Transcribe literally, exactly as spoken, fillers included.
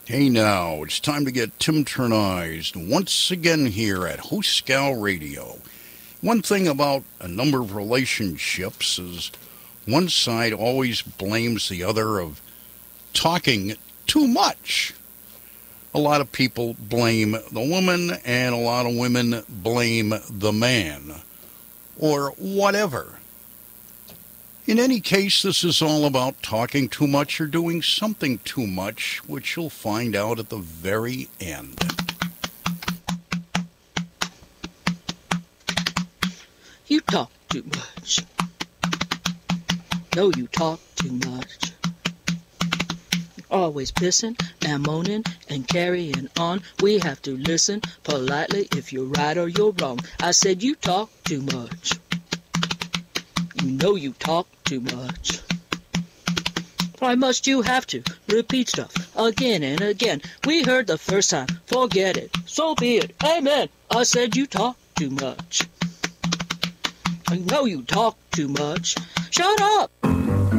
Hey now, it's time to get Tim Turnized once again here at Hoscal Radio. One thing about a number of relationships is one side always blames the other of talking too much. A lot of people blame the woman and a lot of women blame the man, or whatever. In any case, this is all about talking too much or doing something too much, which you'll find out at the very end. You talk too much. No, you talk too much. Always pissing and moaning and carrying on. We have to listen politely if you're right or you're wrong. I said you talk too much. You know you talk too much. Why must you have to repeat stuff again and again? We heard the first time, forget it, so be it, amen. I said you talk too much. I know you talk too much. Shut up!